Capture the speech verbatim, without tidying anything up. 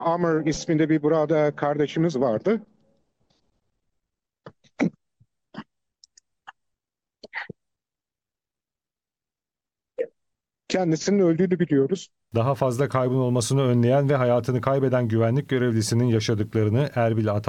Amr isminde bir burada kardeşimiz vardı. Kendisinin öldüğünü biliyoruz. Daha fazla kaybın olmasını önleyen ve hayatını kaybeden güvenlik görevlisinin yaşadıklarını Erbil Ata